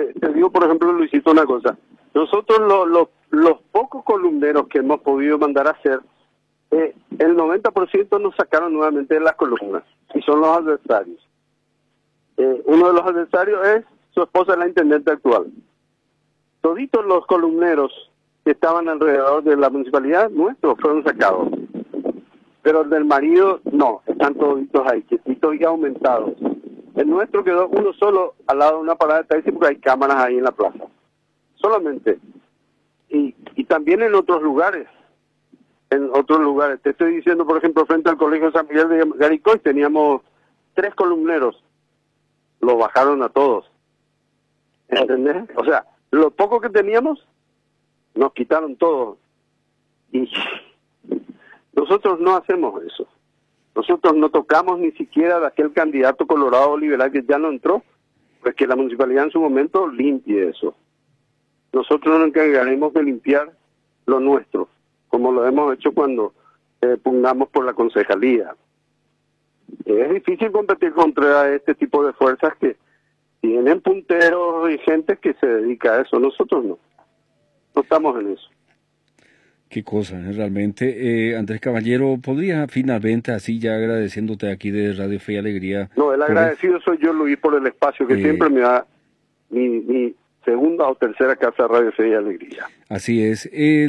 te digo, por ejemplo, Luisito, una cosa. Nosotros los pocos columneros que hemos podido mandar a hacer, el 90% nos sacaron nuevamente de las columnas, y son los adversarios. Uno de los adversarios es su esposa, la intendente actual. Toditos los columneros que estaban alrededor de la municipalidad, nuestros fueron sacados. Pero el del marido, no, están toditos ahí, quietitos y aumentados. El nuestro quedó uno solo al lado de una parada de taxi porque hay cámaras ahí en la plaza. Solamente. Y también en otros lugares. En otros lugares. Te estoy diciendo, por ejemplo, frente al Colegio San Miguel de Garicoy teníamos 3 columneros. Los bajaron a todos. ¿Entendés? O sea, lo poco que teníamos, nos quitaron todo. Y nosotros no hacemos eso. Nosotros no tocamos ni siquiera de aquel candidato colorado liberal que ya no entró, pues que la municipalidad en su momento limpie eso. Nosotros nos encargaremos de limpiar lo nuestro, como lo hemos hecho cuando pugnamos por la concejalía. Es difícil competir contra este tipo de fuerzas que tienen punteros y gente que se dedica a eso. Nosotros no estamos en eso. Qué cosa, realmente. Andrés Caballero, ¿podría finalmente, así ya agradeciéndote aquí de Radio Fe y Alegría? No, el agradecido soy yo, Luis, por el espacio que siempre me da mi segunda o tercera casa Radio Fe y Alegría. Así es.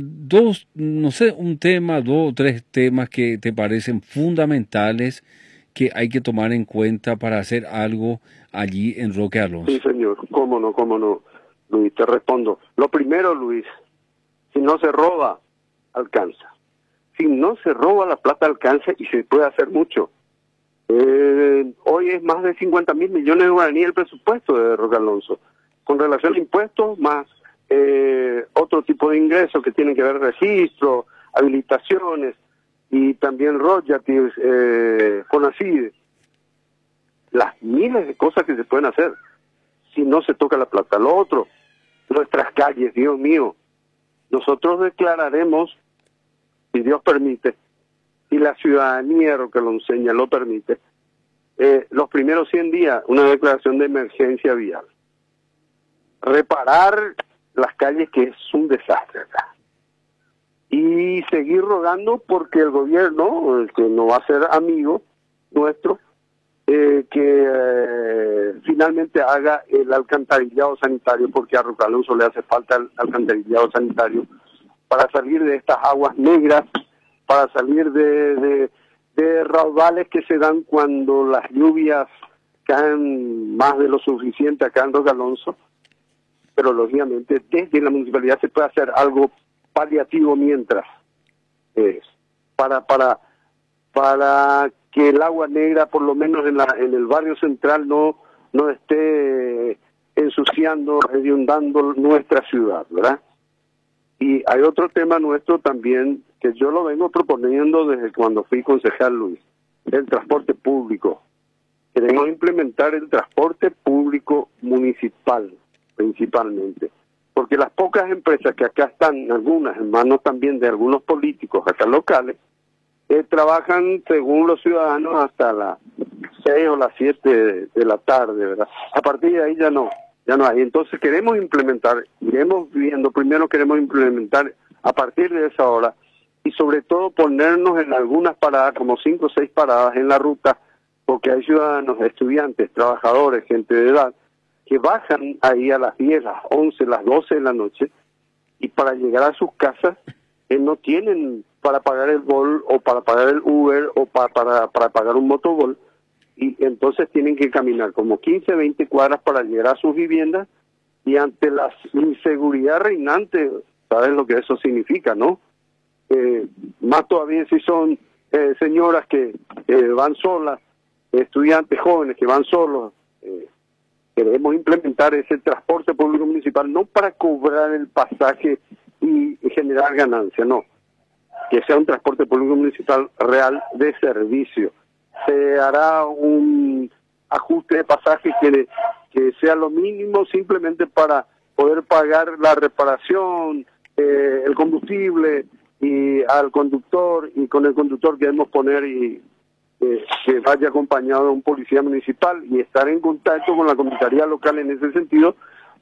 No sé, un tema, 2 o 3 temas que te parecen fundamentales que hay que tomar en cuenta para hacer algo allí en Roque Alonso. Sí, señor. Cómo no, Luis, te respondo. Lo primero, Luis, si no se roba, alcanza. Si no se roba, la plata alcanza y se puede hacer mucho. Hoy es más de 50.000 millones de guaraníes el presupuesto de Roque Alonso, con relación a impuestos más otro tipo de ingresos que tienen que ver registro, habilitaciones y también royalties, CONACYDE. Las miles de cosas que se pueden hacer si no se toca la plata. Lo otro, nuestras calles, Dios mío, nosotros declararemos, si Dios permite, y la ciudadanía que lo enseña lo permite, los primeros 100 días, una declaración de emergencia vial. Reparar las calles, que es un desastre acá. Y seguir rogando porque el gobierno, el que no va a ser amigo nuestro, que finalmente haga el alcantarillado sanitario, porque a Roque Alonso le hace falta el alcantarillado sanitario para salir de estas aguas negras, para salir de raudales que se dan cuando las lluvias caen más de lo suficiente acá en Roque Alonso. Pero lógicamente desde la municipalidad se puede hacer algo paliativo mientras, para que el agua negra, por lo menos en el barrio central, no esté ensuciando, inundando nuestra ciudad, ¿verdad? Y hay otro tema nuestro también, que yo lo vengo proponiendo desde cuando fui concejal, Luis, el transporte público. Queremos implementar el transporte público municipal, principalmente, porque las pocas empresas que acá están, algunas en manos también de algunos políticos acá locales, trabajan según los ciudadanos hasta las 6 o las 7 de la tarde, ¿verdad? A partir de ahí ya no hay. Entonces queremos implementar, iremos viendo, primero queremos implementar a partir de esa hora, y sobre todo ponernos en algunas paradas, como 5 o 6 paradas en la ruta, porque hay ciudadanos, estudiantes, trabajadores, gente de edad, que bajan ahí a las 10, las 11, las 12 de la noche, y para llegar a sus casas no tienen para pagar el Bolt o para pagar el Uber o para pagar un motogol, y entonces tienen que caminar como 15, 20 cuadras para llegar a sus viviendas, y ante la inseguridad reinante, ¿sabes lo que eso significa, no? Más todavía si son señoras que van solas, estudiantes jóvenes que van solos. Queremos implementar ese transporte público municipal, no para cobrar el pasaje y generar ganancia, no. Que sea un transporte público municipal real de servicio. Se hará un ajuste de pasaje que sea lo mínimo simplemente para poder pagar la reparación, el combustible, y al conductor, y con el conductor queremos poner que vaya acompañado de un policía municipal y estar en contacto con la comisaría local en ese sentido,